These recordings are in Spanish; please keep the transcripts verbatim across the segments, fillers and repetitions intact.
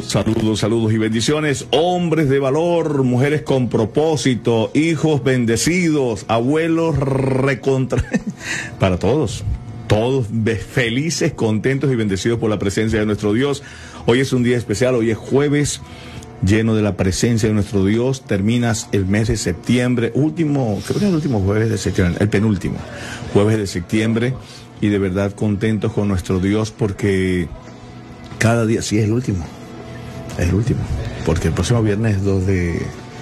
Saludos, saludos y bendiciones, hombres de valor, mujeres con propósito, hijos bendecidos, abuelos recontra... para todos, todos felices, contentos y bendecidos por la presencia de nuestro Dios. Hoy es un día especial, hoy es jueves, lleno de la presencia de nuestro Dios. Terminas el mes de septiembre, último, creo que es el último jueves de septiembre, el penúltimo jueves de septiembre, y de verdad contentos con nuestro Dios porque cada día, sí es el último, es el último, porque el próximo viernes es dos de,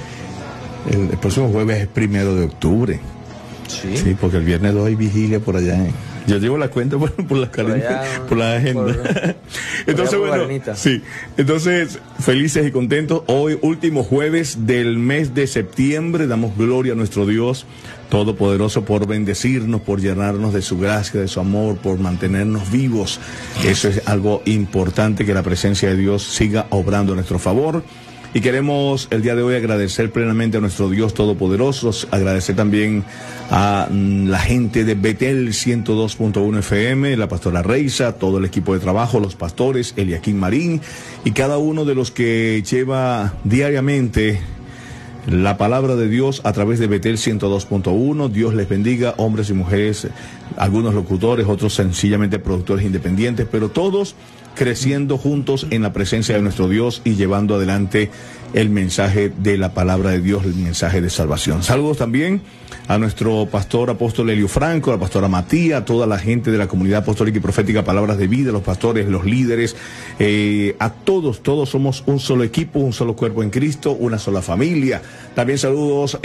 el, el próximo jueves es primero de octubre. Sí, sí, porque el viernes dos hay vigilia por allá. ¿eh? Yo llevo la cuenta por, por, la, por, allá, por la agenda. Por, entonces, por bueno, sí. Entonces, felices y contentos. Hoy, último jueves del mes de septiembre, damos gloria a nuestro Dios Todopoderoso por bendecirnos, por llenarnos de su gracia, de su amor, por mantenernos vivos. Eso es algo importante, que la presencia de Dios siga obrando a nuestro favor. Y queremos el día de hoy agradecer plenamente a nuestro Dios Todopoderoso, agradecer también a la gente de Betel ciento dos punto uno F M, la pastora Reisa, todo el equipo de trabajo, los pastores, Eliaquín Marín y cada uno de los que lleva diariamente la palabra de Dios a través de Betel ciento dos punto uno. Dios les bendiga, hombres y mujeres, algunos locutores, otros sencillamente productores independientes, pero todos creciendo juntos en la presencia de nuestro Dios y llevando adelante el mensaje de la palabra de Dios, el mensaje de salvación. Saludos también a nuestro pastor apóstol Elio Franco, a la pastora Matías, a toda la gente de la comunidad apostólica y profética Palabras de Vida, los pastores, los líderes, eh, a todos, todos somos un solo equipo, un solo cuerpo en Cristo, una sola familia. También saludos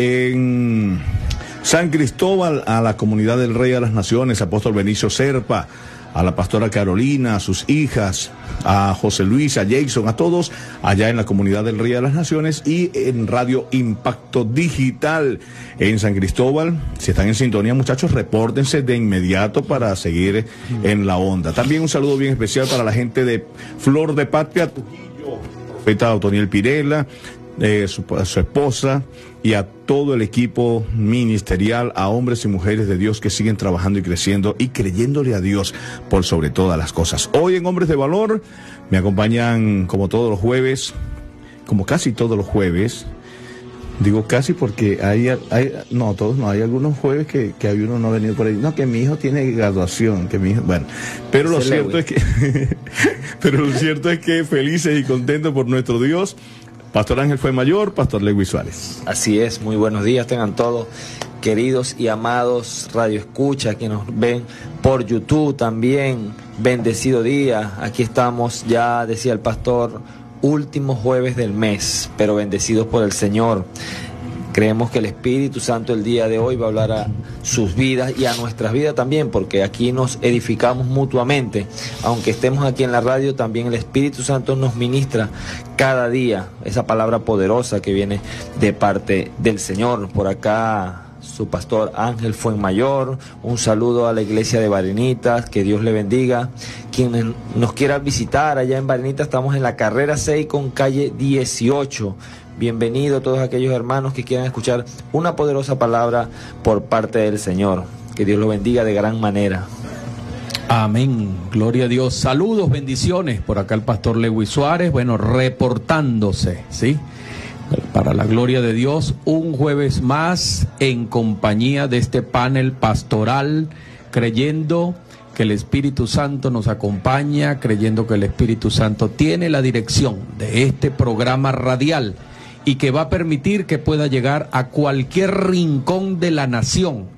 en San Cristóbal a la comunidad del Rey de las Naciones, apóstol Benicio Serpa, a la pastora Carolina, a sus hijas, a José Luis, a Jason, a todos allá en la comunidad del Rey de las Naciones y en Radio Impacto Digital en San Cristóbal. Si están en sintonía, muchachos, repórtense de inmediato para seguir en la onda. También un saludo bien especial para la gente de Flor de Patria, Trujillo, profeta Otoniel Pirela, eh, su, su esposa y a todo el equipo ministerial, a hombres y mujeres de Dios que siguen trabajando y creciendo y creyéndole a Dios por sobre todas las cosas. Hoy en Hombres de Valor me acompañan como todos los jueves, como casi todos los jueves, digo casi porque hay, hay no todos no, hay algunos jueves que, que hay uno no ha venido por ahí, no, que mi hijo tiene graduación, que mi hijo, bueno, pero lo cierto es que, pero lo cierto es que felices y contentos por nuestro Dios. Pastor Ángel fue mayor, Pastor Lewis Suárez. Así es, muy buenos días tengan todos, queridos y amados Radio Escucha, que nos ven por YouTube también, bendecido día, aquí estamos ya, decía el pastor, último jueves del mes, pero bendecidos por el Señor. Creemos que el Espíritu Santo el día de hoy va a hablar a sus vidas y a nuestras vidas también, porque aquí nos edificamos mutuamente. Aunque estemos aquí en la radio, también el Espíritu Santo nos ministra cada día esa palabra poderosa que viene de parte del Señor. Por acá su pastor Ángel Fuenmayor, un saludo a la iglesia de Barenitas, que Dios le bendiga. Quien nos quiera visitar allá en Barenitas, estamos en la carrera seis con calle dieciocho. Bienvenido a todos aquellos hermanos que quieran escuchar una poderosa palabra por parte del Señor. Que Dios lo bendiga de gran manera. Amén, gloria a Dios. Saludos, bendiciones. Por acá el pastor Lewis Suárez, bueno, reportándose, ¿sí? Para la gloria de Dios, un jueves más en compañía de este panel pastoral, creyendo que el Espíritu Santo nos acompaña, creyendo que el Espíritu Santo tiene la dirección de este programa radial y que va a permitir que pueda llegar a cualquier rincón de la nación.